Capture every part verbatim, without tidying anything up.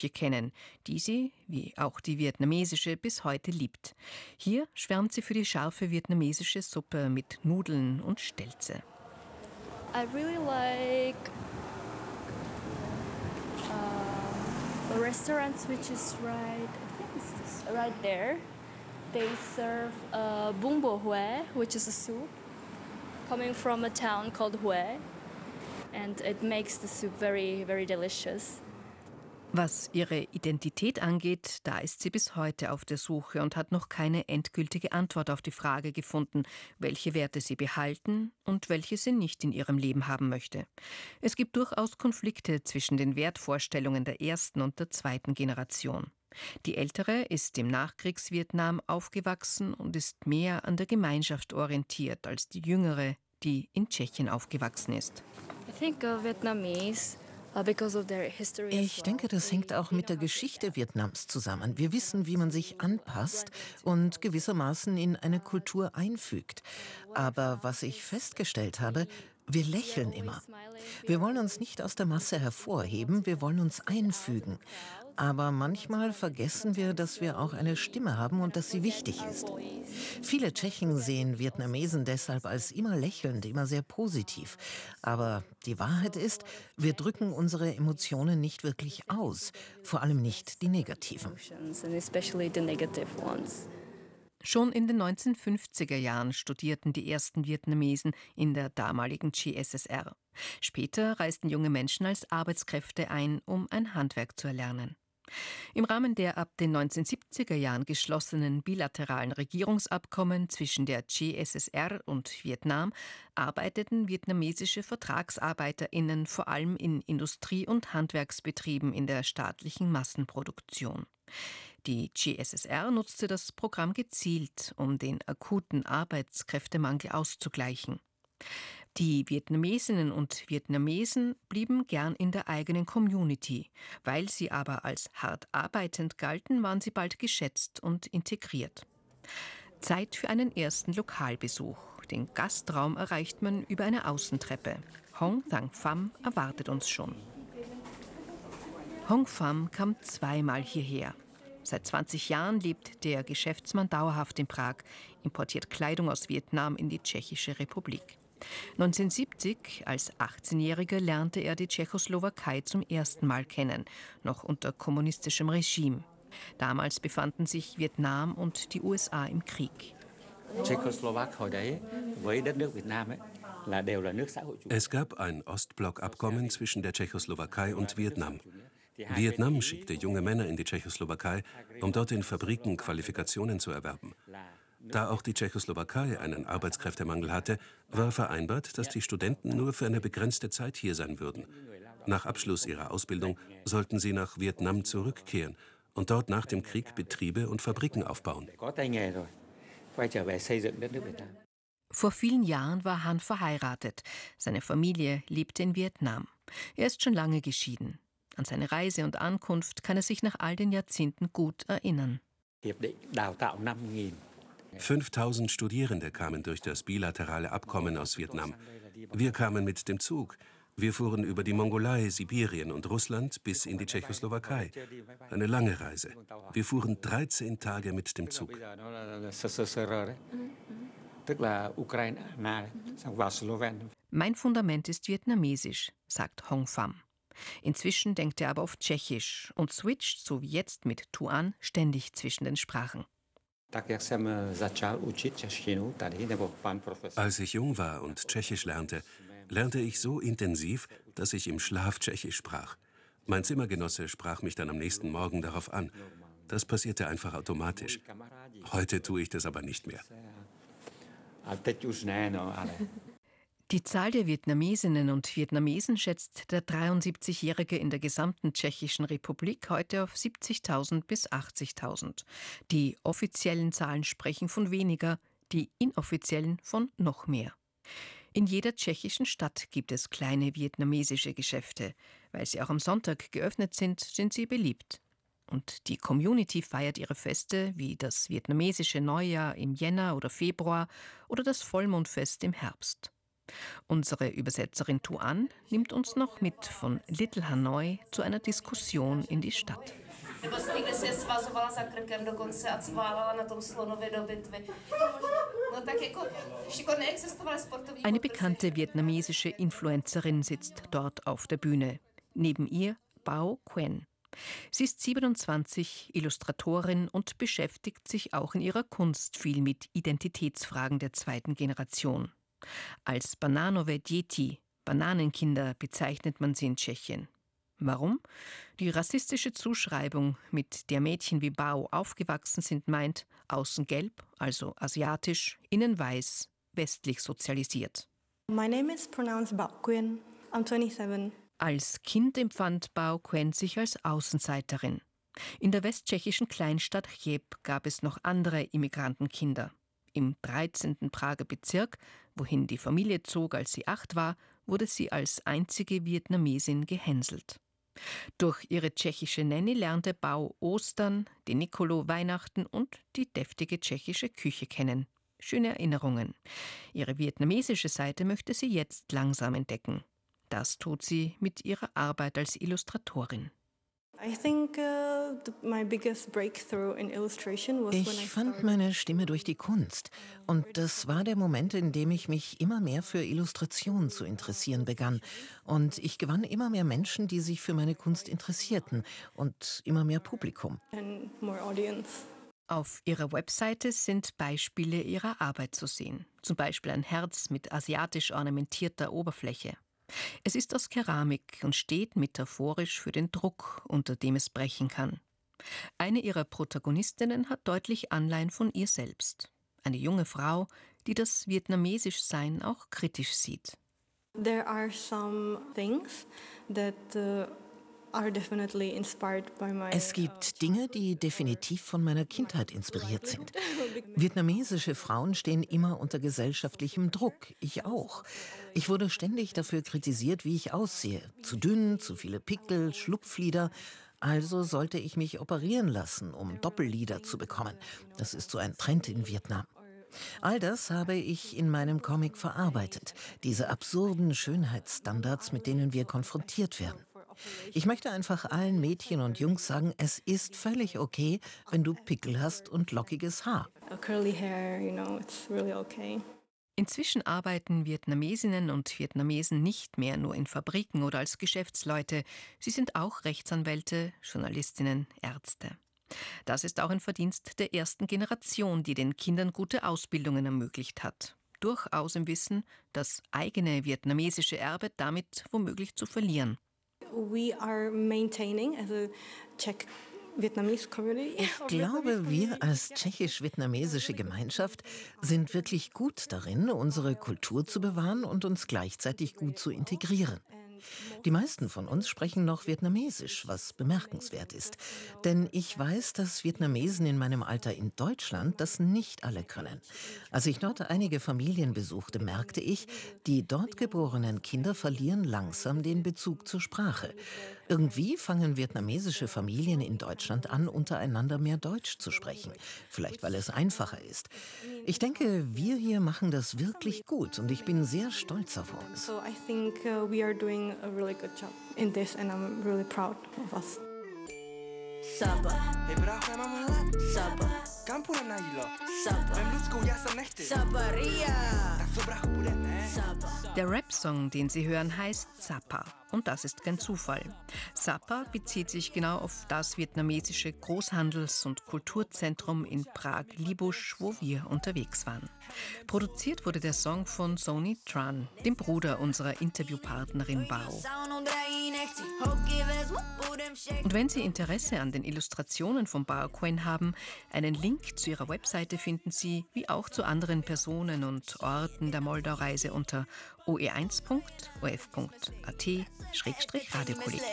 kennen, die sie, wie auch die vietnamesische, bis heute liebt. Hier schwärmt sie für die scharfe vietnamesische Suppe mit Nudeln und Stelze. I really like uh, a restaurant which is right, I think it's this, right there. They serve uh, bún bò Huế, which is a soup coming from a town called Huế, and it makes the soup very, very delicious. Was ihre Identität angeht, da ist sie bis heute auf der Suche und hat noch keine endgültige Antwort auf die Frage gefunden, welche Werte sie behalten und welche sie nicht in ihrem Leben haben möchte. Es gibt durchaus Konflikte zwischen den Wertvorstellungen der ersten und der zweiten Generation. Die ältere ist im Nachkriegsvietnam aufgewachsen und ist mehr an der Gemeinschaft orientiert als die jüngere, die in Tschechien aufgewachsen ist. I think uh, Vietnamese. Ich denke, das hängt auch mit der Geschichte Vietnams zusammen. Wir wissen, wie man sich anpasst und gewissermaßen in eine Kultur einfügt. Aber was ich festgestellt habe, wir lächeln immer. Wir wollen uns nicht aus der Masse hervorheben, wir wollen uns einfügen. Aber manchmal vergessen wir, dass wir auch eine Stimme haben und dass sie wichtig ist. Viele Tschechen sehen Vietnamesen deshalb als immer lächelnd, immer sehr positiv. Aber die Wahrheit ist, wir drücken unsere Emotionen nicht wirklich aus, vor allem nicht die negativen. Schon in den neunzehnhundertfünfziger Jahren studierten die ersten Vietnamesen in der damaligen G S S R. Später reisten junge Menschen als Arbeitskräfte ein, um ein Handwerk zu erlernen. Im Rahmen der ab den neunzehnhundertsiebziger Jahren geschlossenen bilateralen Regierungsabkommen zwischen der G S S R und Vietnam arbeiteten vietnamesische VertragsarbeiterInnen vor allem in Industrie- und Handwerksbetrieben in der staatlichen Massenproduktion. Die G S S R nutzte das Programm gezielt, um den akuten Arbeitskräftemangel auszugleichen. Die Vietnamesinnen und Vietnamesen blieben gern in der eigenen Community. Weil sie aber als hart arbeitend galten, waren sie bald geschätzt und integriert. Zeit für einen ersten Lokalbesuch. Den Gastraum erreicht man über eine Außentreppe. Hong Thang Pham erwartet uns schon. Hong Pham kam zweimal hierher. Seit zwanzig Jahren lebt der Geschäftsmann dauerhaft in Prag, importiert Kleidung aus Vietnam in die Tschechische Republik. neunzehnhundertsiebzig, als achtzehnjähriger, lernte er die Tschechoslowakei zum ersten Mal kennen, noch unter kommunistischem Regime. Damals befanden sich Vietnam und die U S A im Krieg. Es gab ein Ostblock-Abkommen zwischen der Tschechoslowakei und Vietnam. Vietnam schickte junge Männer in die Tschechoslowakei, um dort in Fabriken Qualifikationen zu erwerben. Da auch die Tschechoslowakei einen Arbeitskräftemangel hatte, war vereinbart, dass die Studenten nur für eine begrenzte Zeit hier sein würden. Nach Abschluss ihrer Ausbildung sollten sie nach Vietnam zurückkehren und dort nach dem Krieg Betriebe und Fabriken aufbauen. Vor vielen Jahren war Han verheiratet. Seine Familie lebte in Vietnam. Er ist schon lange geschieden. An seine Reise und Ankunft kann er sich nach all den Jahrzehnten gut erinnern. fünftausend Studierende kamen durch das bilaterale Abkommen aus Vietnam. Wir kamen mit dem Zug. Wir fuhren über die Mongolei, Sibirien und Russland bis in die Tschechoslowakei. Eine lange Reise. Wir fuhren dreizehn Tage mit dem Zug. Mein Fundament ist vietnamesisch, sagt Hong Pham. Inzwischen denkt er aber auf Tschechisch und switcht, so wie jetzt mit Tuan, ständig zwischen den Sprachen. Als ich jung war und Tschechisch lernte, lernte ich so intensiv, dass ich im Schlaf Tschechisch sprach. Mein Zimmergenosse sprach mich dann am nächsten Morgen darauf an. Das passierte einfach automatisch. Heute tue ich das aber nicht mehr. Die Zahl der Vietnamesinnen und Vietnamesen schätzt der dreiundsiebzigjährige in der gesamten Tschechischen Republik heute auf siebzigtausend bis achtzigtausend. Die offiziellen Zahlen sprechen von weniger, die inoffiziellen von noch mehr. In jeder tschechischen Stadt gibt es kleine vietnamesische Geschäfte. Weil sie auch am Sonntag geöffnet sind, sind sie beliebt. Und die Community feiert ihre Feste wie das vietnamesische Neujahr im Jänner oder Februar oder das Vollmondfest im Herbst. Unsere Übersetzerin Tuan nimmt uns noch mit von Little Hanoi zu einer Diskussion in die Stadt. Eine bekannte vietnamesische Influencerin sitzt dort auf der Bühne. Neben ihr Bao Quen. Sie ist siebenundzwanzig, Illustratorin und beschäftigt sich auch in ihrer Kunst viel mit Identitätsfragen der zweiten Generation. Als Bananové děti, Bananenkinder, bezeichnet man sie in Tschechien. Warum? Die rassistische Zuschreibung, mit der Mädchen wie Bao aufgewachsen sind, meint, außen gelb, also asiatisch, innen weiß, westlich sozialisiert. My name is pronounced Bao Quen. I'm twenty-seven. Als Kind empfand Bao Quen sich als Außenseiterin. In der westtschechischen Kleinstadt Cheb gab es noch andere Immigrantenkinder. Im dreizehnten Prager Bezirk, wohin die Familie zog, als sie acht war, wurde sie als einzige Vietnamesin gehänselt. Durch ihre tschechische Nanny lernte Bao Ostern, den Nikolo Weihnachten und die deftige tschechische Küche kennen. Schöne Erinnerungen. Ihre vietnamesische Seite möchte sie jetzt langsam entdecken. Das tut sie mit ihrer Arbeit als Illustratorin. I think uh, the, my biggest breakthrough in illustration was when I Ich fand started. meine Stimme durch die Kunst. Und das war der Moment, in dem ich mich immer mehr für Illustration zu interessieren begann. Und ich gewann immer mehr Menschen, die sich für meine Kunst interessierten. Und immer mehr Publikum. And more audience. Auf ihrer Webseite sind Beispiele ihrer Arbeit zu sehen. Zum Beispiel ein Herz mit asiatisch ornamentierter Oberfläche. Es ist aus Keramik und steht metaphorisch für den Druck, unter dem es brechen kann. Eine ihrer Protagonistinnen hat deutlich Anleihen von ihr selbst. Eine junge Frau, die das Vietnamesischsein auch kritisch sieht. There are some things that uh, are definitely inspired by my. Es gibt Dinge, die definitiv von meiner Kindheit inspiriert sind. Vietnamesische Frauen stehen immer unter gesellschaftlichem Druck. Ich auch. Ich wurde ständig dafür kritisiert, wie ich aussehe. Zu dünn, zu viele Pickel, Schlupflider. Also sollte ich mich operieren lassen, um Doppellider zu bekommen. Das ist so ein Trend in Vietnam. All das habe ich in meinem Comic verarbeitet. Diese absurden Schönheitsstandards, mit denen wir konfrontiert werden. Ich möchte einfach allen Mädchen und Jungs sagen, es ist völlig okay, wenn du Pickel hast und lockiges Haar. A curly hair, you know, it's really okay. Inzwischen arbeiten Vietnamesinnen und Vietnamesen nicht mehr nur in Fabriken oder als Geschäftsleute. Sie sind auch Rechtsanwälte, Journalistinnen, Ärzte. Das ist auch ein Verdienst der ersten Generation, die den Kindern gute Ausbildungen ermöglicht hat. Durchaus im Wissen, das eigene vietnamesische Erbe damit womöglich zu verlieren. We are maintaining as a Czech Vietnamese community. Ich glaube, wir als tschechisch-vietnamesische Gemeinschaft sind wirklich gut darin, unsere Kultur zu bewahren und uns gleichzeitig gut zu integrieren. Die meisten von uns sprechen noch Vietnamesisch, was bemerkenswert ist. Denn ich weiß, dass Vietnamesen in meinem Alter in Deutschland das nicht alle können. Als ich dort einige Familien besuchte, merkte ich, die dort geborenen Kinder verlieren langsam den Bezug zur Sprache. Irgendwie fangen vietnamesische Familien in Deutschland an, untereinander mehr Deutsch zu sprechen. Vielleicht, weil es einfacher ist. Ich denke, wir hier machen das wirklich gut und ich bin sehr stolz auf uns. So I think uh, we are doing a really good job in this and I'm really proud of us. Saba. Saba. Der Rap-Song, den Sie hören, heißt Sapa. Und das ist kein Zufall. Sapa bezieht sich genau auf das vietnamesische Großhandels- und Kulturzentrum in Prag-Libusch, wo wir unterwegs waren. Produziert wurde der Song von Sony Tran, dem Bruder unserer Interviewpartnerin Bao. Und wenn Sie Interesse an den Illustrationen von Bao Quen haben, einen Link zu ihrer Webseite finden Sie, wie auch zu anderen Personen und Orten der Moldau-Reise unter o e eins punkt o f punkt a t Schrägstrich Radiokolleg.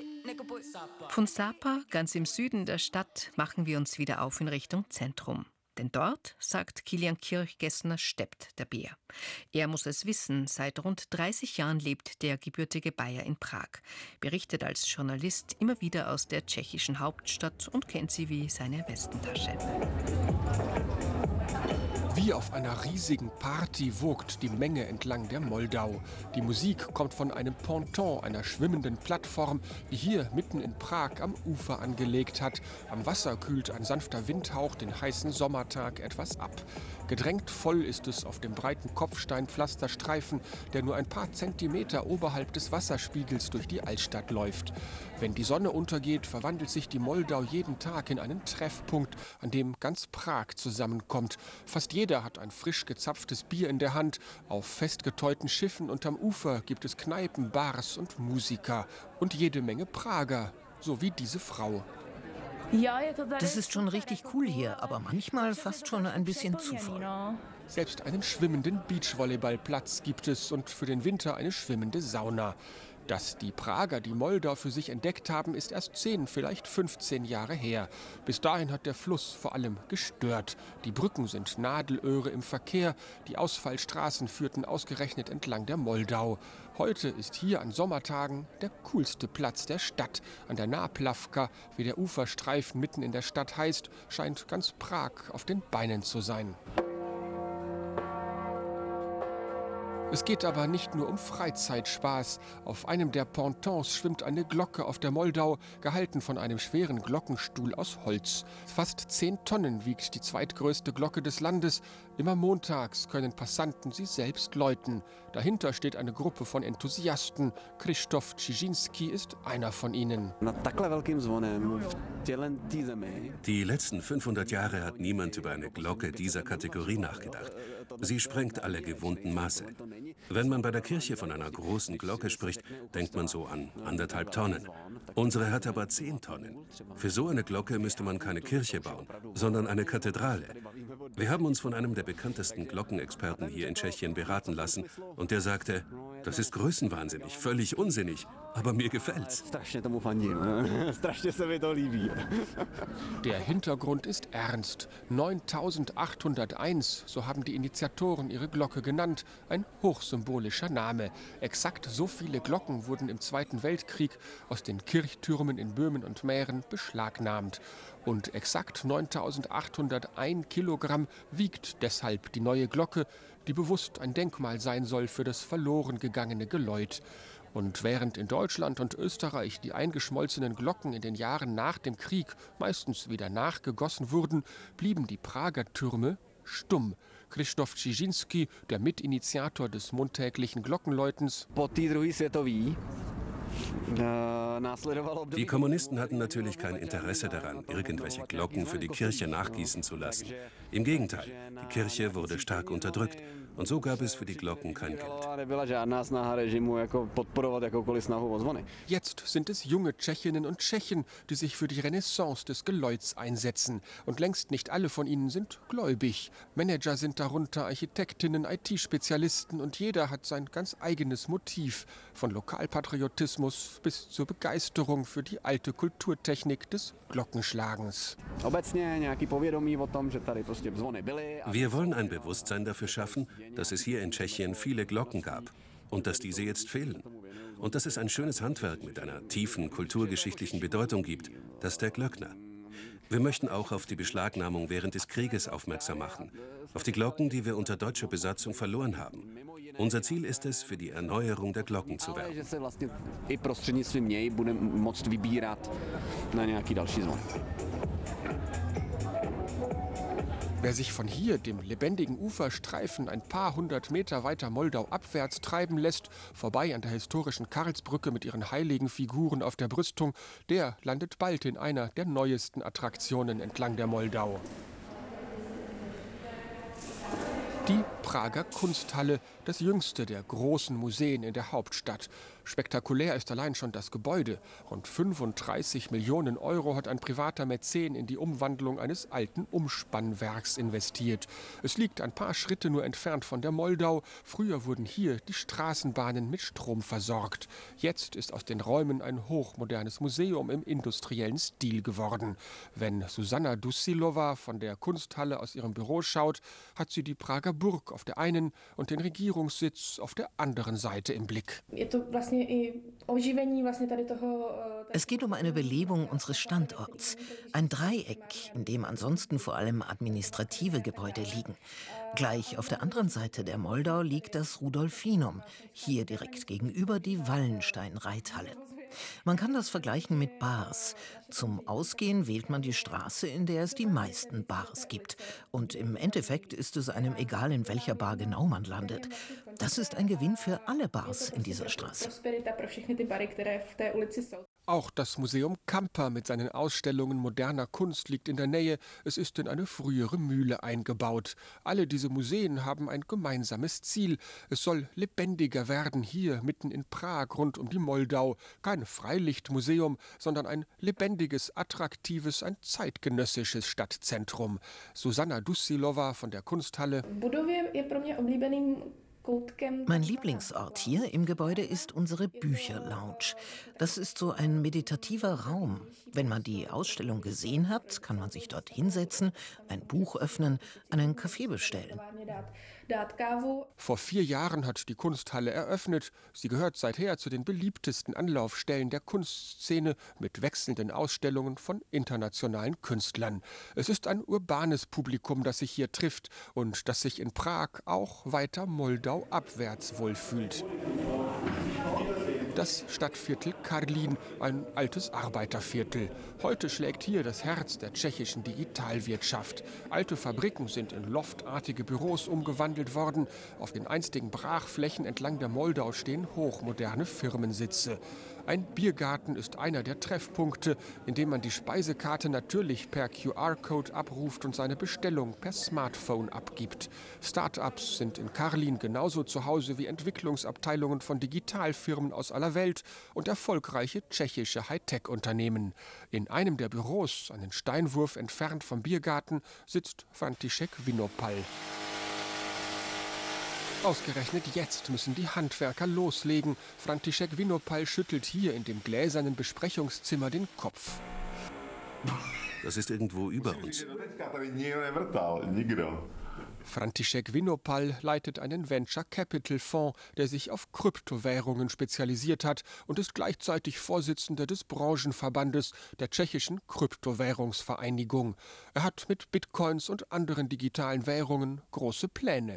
Von Sapa, ganz im Süden der Stadt, machen wir uns wieder auf in Richtung Zentrum. Denn dort, sagt Kilian Kirchgessner, steppt der Bär. Er muss es wissen, seit rund dreißig Jahren lebt der gebürtige Bayer in Prag, berichtet als Journalist immer wieder aus der tschechischen Hauptstadt und kennt sie wie seine Westentasche. Wie auf einer riesigen Party wogt die Menge entlang der Moldau. Die Musik kommt von einem Ponton, einer schwimmenden Plattform, die hier mitten in Prag am Ufer angelegt hat. Am Wasser kühlt ein sanfter Windhauch den heißen Sommertag etwas ab. Gedrängt voll ist es auf dem breiten Kopfsteinpflasterstreifen, der nur ein paar Zentimeter oberhalb des Wasserspiegels durch die Altstadt läuft. Wenn die Sonne untergeht, verwandelt sich die Moldau jeden Tag in einen Treffpunkt, an dem ganz Prag zusammenkommt. Fast jeder hat ein frisch gezapftes Bier in der Hand. Auf festgeteuten Schiffen und am Ufer gibt es Kneipen, Bars und Musiker. Und jede Menge Prager, so wie diese Frau. Das ist schon richtig cool hier, aber manchmal fast schon ein bisschen zu voll. Selbst einen schwimmenden Beachvolleyballplatz gibt es und für den Winter eine schwimmende Sauna. Dass die Prager die Moldau für sich entdeckt haben, ist erst zehn, vielleicht fünfzehn Jahre her. Bis dahin hat der Fluss vor allem gestört. Die Brücken sind Nadelöhre im Verkehr, die Ausfallstraßen führten ausgerechnet entlang der Moldau. Heute ist hier an Sommertagen der coolste Platz der Stadt. An der Náplavka, wie der Uferstreifen mitten in der Stadt heißt, scheint ganz Prag auf den Beinen zu sein. Es geht aber nicht nur um Freizeitspaß. Auf einem der Pontons schwimmt eine Glocke auf der Moldau, gehalten von einem schweren Glockenstuhl aus Holz. Fast zehn Tonnen wiegt die zweitgrößte Glocke des Landes. Immer montags können Passanten sie selbst läuten. Dahinter steht eine Gruppe von Enthusiasten. Krzysztof Cieszynski ist einer von ihnen. Die letzten fünfhundert Jahre hat niemand über eine Glocke dieser Kategorie nachgedacht. Sie sprengt alle gewohnten Maße. Wenn man bei der Kirche von einer großen Glocke spricht, denkt man so an anderthalb Tonnen. Unsere hat aber zehn Tonnen. Für so eine Glocke müsste man keine Kirche bauen, sondern eine Kathedrale. Wir haben uns von einem der bekanntesten Glockenexperten hier in Tschechien beraten lassen und der sagte, das ist größenwahnsinnig, völlig unsinnig, aber mir gefällt's. Der Hintergrund ist ernst. neuntausendachthunderteins, so haben die Initiatoren ihre Glocke genannt, ein hochsymbolischer Name. Exakt so viele Glocken wurden im Zweiten Weltkrieg aus den Kirchtürmen in Böhmen und Mähren beschlagnahmt. Und exakt neuntausendachthunderteins Kilogramm wiegt deshalb die neue Glocke, die bewusst ein Denkmal sein soll für das verloren gegangene Geläut. Und während in Deutschland und Österreich die eingeschmolzenen Glocken in den Jahren nach dem Krieg meistens wieder nachgegossen wurden, blieben die Prager Türme stumm. Krzysztof Cieszynski, der Mitinitiator des montäglichen Glockenläutens. Die Kommunisten hatten natürlich kein Interesse daran, irgendwelche Glocken für die Kirche nachgießen zu lassen. Im Gegenteil, die Kirche wurde stark unterdrückt und so gab es für die Glocken kein Geld. Jetzt sind es junge Tschechinnen und Tschechen, die sich für die Renaissance des Geläuts einsetzen. Und längst nicht alle von ihnen sind gläubig. Manager sind darunter, Architektinnen, I T-Spezialisten und jeder hat sein ganz eigenes Motiv. Von Lokalpatriotismus bis zur Begeisterung für die alte Kulturtechnik des Glockenschlagens. Wir wollen ein Bewusstsein dafür schaffen, dass es hier in Tschechien viele Glocken gab und dass diese jetzt fehlen. Und dass es ein schönes Handwerk mit einer tiefen kulturgeschichtlichen Bedeutung gibt, das der Glöckner. Wir möchten auch auf die Beschlagnahmung während des Krieges aufmerksam machen, auf die Glocken, die wir unter deutscher Besatzung verloren haben. Unser Ziel ist es, für die Erneuerung der Glocken zu werben. Wer sich von hier, dem lebendigen Uferstreifen, ein paar hundert Meter weiter Moldau abwärts treiben lässt, vorbei an der historischen Karlsbrücke mit ihren heiligen Figuren auf der Brüstung, der landet bald in einer der neuesten Attraktionen entlang der Moldau. Die Prager Kunsthalle, das jüngste der großen Museen in der Hauptstadt. Spektakulär ist allein schon das Gebäude. Rund fünfunddreißig Millionen Euro hat ein privater Mäzen in die Umwandlung eines alten Umspannwerks investiert. Es liegt ein paar Schritte nur entfernt von der Moldau. Früher wurden hier die Straßenbahnen mit Strom versorgt. Jetzt ist aus den Räumen ein hochmodernes Museum im industriellen Stil geworden. Wenn Susanna Dussilowa von der Kunsthalle aus ihrem Büro schaut, hat sie die Prager Burg auf der einen und den Regierungssitz auf der anderen Seite im Blick. Es geht um eine Belebung unseres Standorts. Ein Dreieck, in dem ansonsten vor allem administrative Gebäude liegen. Gleich auf der anderen Seite der Moldau liegt das Rudolfinum, hier direkt gegenüber die Wallenstein-Reithalle. Man kann das vergleichen mit Bars. Zum Ausgehen wählt man die Straße, in der es die meisten Bars gibt. Und im Endeffekt ist es einem egal, in welcher Bar genau man landet. Das ist ein Gewinn für alle Bars in dieser Straße. Auch das Museum Kamper mit seinen Ausstellungen moderner Kunst liegt in der Nähe. Es ist in eine frühere Mühle eingebaut. Alle diese Museen haben ein gemeinsames Ziel. Es soll lebendiger werden hier mitten in Prag rund um die Moldau. Kein Freilichtmuseum, sondern ein lebendiges, attraktives, ein zeitgenössisches Stadtzentrum. Susanna Dussilowa von der Kunsthalle. Mein Lieblingsort hier im Gebäude ist unsere Bücherlounge. Das ist so ein meditativer Raum. Wenn man die Ausstellung gesehen hat, kann man sich dort hinsetzen, ein Buch öffnen, einen Kaffee bestellen. Vor vier Jahren hat die Kunsthalle eröffnet. Sie gehört seither zu den beliebtesten Anlaufstellen der Kunstszene mit wechselnden Ausstellungen von internationalen Künstlern. Es ist ein urbanes Publikum, das sich hier trifft und das sich in Prag auch weiter Moldau abwärts wohlfühlt. Das Stadtviertel Karlín, ein altes Arbeiterviertel. Heute schlägt hier das Herz der tschechischen Digitalwirtschaft. Alte Fabriken sind in loftartige Büros umgewandelt worden. Auf den einstigen Brachflächen entlang der Moldau stehen hochmoderne Firmensitze. Ein Biergarten ist einer der Treffpunkte, in dem man die Speisekarte natürlich per Q R-Code abruft und seine Bestellung per Smartphone abgibt. Start-ups sind in Karlín genauso zu Hause wie Entwicklungsabteilungen von Digitalfirmen aus aller Welt und erfolgreiche tschechische Hightech-Unternehmen. In einem der Büros, einen Steinwurf entfernt vom Biergarten, sitzt František Vinopal. Ausgerechnet jetzt müssen die Handwerker loslegen. František Vinopal schüttelt hier in dem gläsernen Besprechungszimmer den Kopf. Das ist irgendwo über uns. František Vinopal leitet einen Venture Capital Fonds, der sich auf Kryptowährungen spezialisiert hat und ist gleichzeitig Vorsitzender des Branchenverbandes der tschechischen Kryptowährungsvereinigung. Er hat mit Bitcoins und anderen digitalen Währungen große Pläne.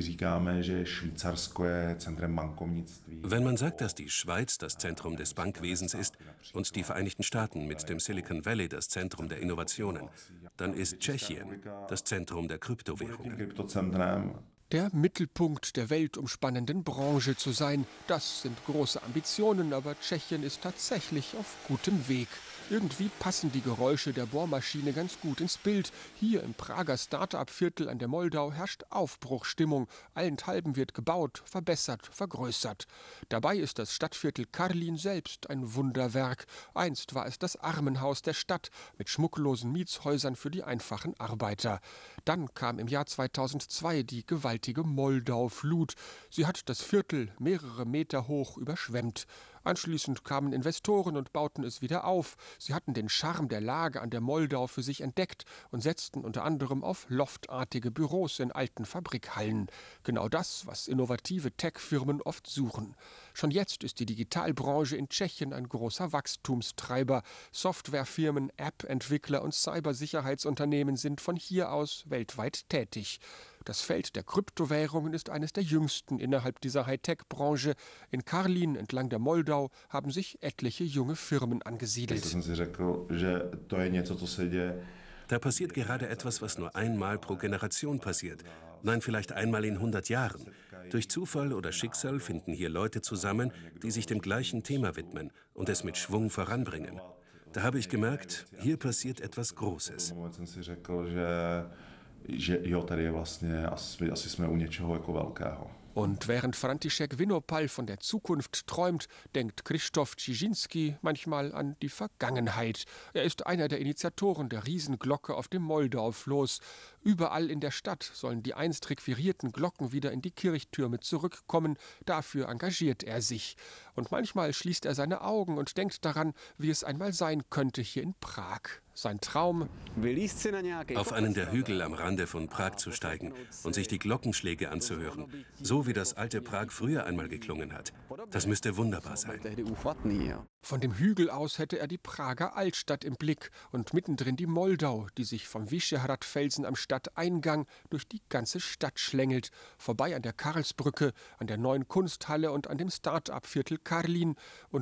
Wenn man sagt, dass die Schweiz das Zentrum des Bankwesens ist und die Vereinigten Staaten mit dem Silicon Valley das Zentrum der Innovationen, dann ist Tschechien das Zentrum der Kryptowährungen. Der Mittelpunkt der weltumspannenden Branche zu sein, das sind große Ambitionen, aber Tschechien ist tatsächlich auf gutem Weg. Irgendwie passen die Geräusche der Bohrmaschine ganz gut ins Bild. Hier im Prager Start-up-Viertel an der Moldau herrscht Aufbruchstimmung. Allenthalben wird gebaut, verbessert, vergrößert. Dabei ist das Stadtviertel Karlín selbst ein Wunderwerk. Einst war es das Armenhaus der Stadt mit schmucklosen Mietshäusern für die einfachen Arbeiter. Dann kam im Jahr zweitausendzwei die gewaltige Moldau-Flut. Sie hat das Viertel mehrere Meter hoch überschwemmt. Anschließend kamen Investoren und bauten es wieder auf. Sie hatten den Charme der Lage an der Moldau für sich entdeckt und setzten unter anderem auf loftartige Büros in alten Fabrikhallen. Genau das, was innovative Tech-Firmen oft suchen. Schon jetzt ist die Digitalbranche in Tschechien ein großer Wachstumstreiber. Softwarefirmen, App-Entwickler und Cybersicherheitsunternehmen sind von hier aus weltweit tätig. Das Feld der Kryptowährungen ist eines der jüngsten innerhalb dieser Hightech-Branche. In Karlín entlang der Moldau haben sich etliche junge Firmen angesiedelt. Da passiert gerade etwas, was nur einmal pro Generation passiert. Nein, vielleicht einmal in hundert Jahren. Durch Zufall oder Schicksal finden hier Leute zusammen, die sich dem gleichen Thema widmen und es mit Schwung voranbringen. Da habe ich gemerkt, hier passiert etwas Großes. Und während František Vinopal von der Zukunft träumt, denkt Krzysztof Cieszynski manchmal an die Vergangenheit. Er ist einer der Initiatoren der Riesenglocke auf dem Moldau-Floß. Überall in der Stadt sollen die einst requirierten Glocken wieder in die Kirchtürme zurückkommen. Dafür engagiert er sich. Und manchmal schließt er seine Augen und denkt daran, wie es einmal sein könnte hier in Prag. Sein Traum: auf einen der Hügel am Rande von Prag zu steigen und sich die Glockenschläge anzuhören, so wie das alte Prag früher einmal geklungen hat. Das müsste wunderbar sein. Von dem Hügel aus hätte er die Prager Altstadt im Blick und mittendrin die Moldau, die sich vom Vyšehrad-Felsen am Stadteingang durch die ganze Stadt schlängelt, vorbei an der Karlsbrücke, an der neuen Kunsthalle und an dem Start-up-Viertel Karlin und